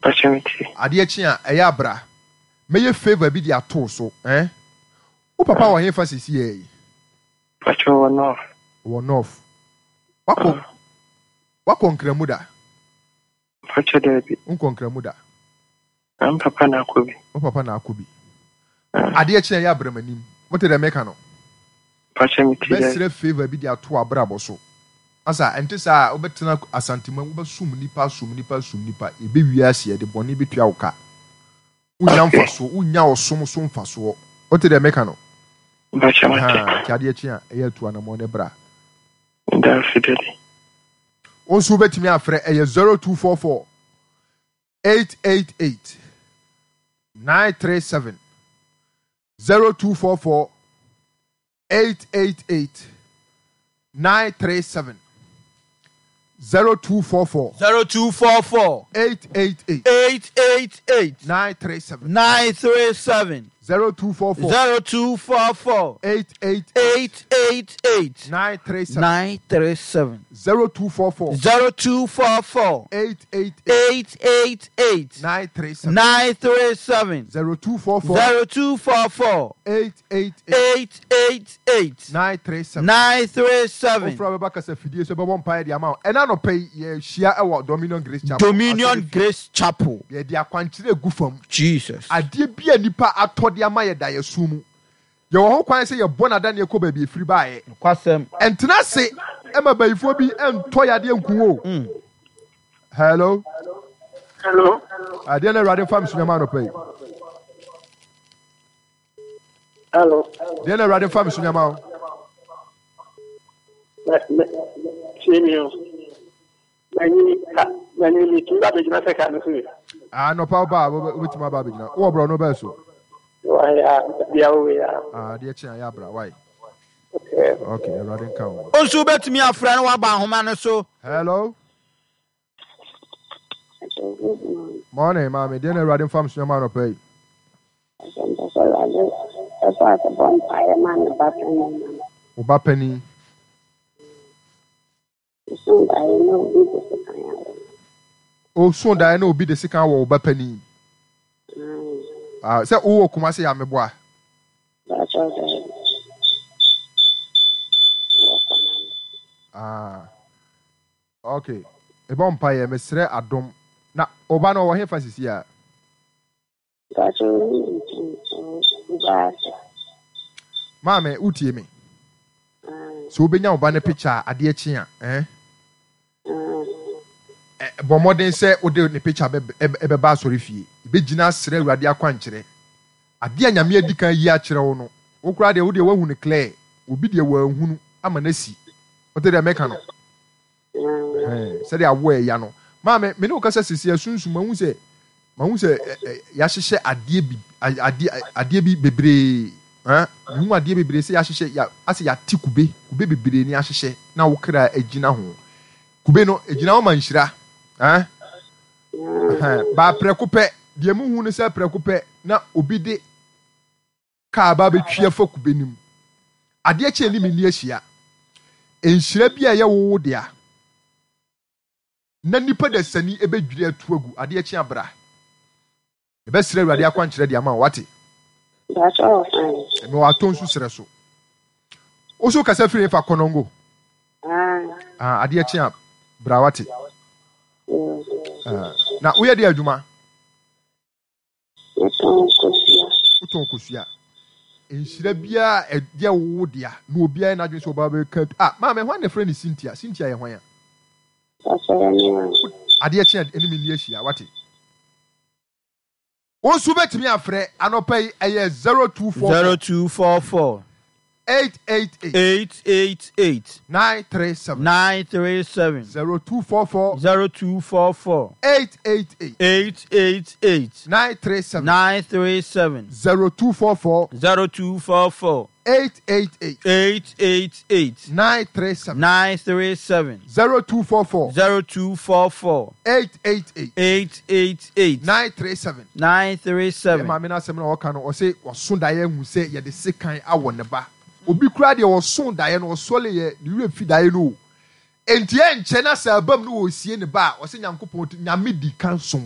Pachemiti. Adiechia ayabra. May you favor be the ato so, eh? O papa wa hefa sisi eh. Pacho One off. Wako nkremuda. Pacho debi. Unko nkremuda. Papa na akubi. O papa na akubi. Adiechia ayabra manim. What did I make no? Pachemiti. Best favor be the ato abrabo so. Asa ente sa obetena asantima wo sum nipa ebe wiase ye de boni betua woka unya mfaso unya osom so mfaso o te de meka no Pachemiti. Kade echi a eya tu anamo ne bra Da fideli onso betimi afre eye 0244 888 937 0244 888 937 0244 888 937 0244 888 937 0244 888 937 0244 888 937 Ofra baka sa fidie so be bon pae dia ma ena no pay ye hia e wo Dominion Grace Chapel ye dia kwankyere egufam Jesus ade bia nipa atode ama ye da yesu mu ye wo ho kwan se ye bonada ne ko ba bi efiri baaye kwasem entena se e ma bayifo bi ento yade nkuwo hello ade na radio fam sunyama no pay hello de na radio fam sunyama Senior. Many kiba be na seka no so. No pa ba obitima ba be gina. Wo bro no ba so. Why dia we ya. De echi ya bra why? Okay, radio kan. Onso betimi afra na wa ba homa no so. Hello. Morning, mommy. De na radio fam so ma no pay. Oba penny. So da no be the second wo ba pani. Say o kuma say ya meboa. Okay. E bon pa ye mesre adom. Na oba no wo hefa sisi a. Mama, utie me. So obenya oba na picture ade echi a, bo modern say ode ne picture be ba sori fie. Be gina sere awurade akwankyere. Ade anyame adikan yi a kyere wo no. Wo kura de wo de wahu ne clear. Obi de wa hunu ama na si. Ote de meka no. Se de awo ya no. Mama, me no kasa sisi asunsu mahu se ya hyehye ade bi bebre mu ade bebre se ya hyehye ya ase ya tikube bebre ni ahyehye na wo kra agina ho kube no agina wo manhyira ba prekupe de mu hu ne se prekupe na obi de ka ba betwia fa kube nim ade eche ni meni ahia enhyira bi a ye wo de a na nipa da sani ebedwire atuagu ade eche abra ebe sire awurade akwankyere de ama wate that's all fine me wato nsu sire so oso kasa firi fa konongo ade eche abra wate na uye de adwuma uton kosua enhyira bia ede wo de a na obi a na adwen so ba be ka ma me hwan na friend Cynthia ye hwan ya ade eche enimi ni ahia wate Onsu betimi afre anopai eye 0244 888 937 0244 888 937 0244 888 937 0244 888 937 mama na asem na woka no o se woso daye hu se ye de sekan awo ne ba obi kura de woso daye no osole ye de we fi daye no enti enche na sa abam no osie ne ba o se nyankopon nyame di kan so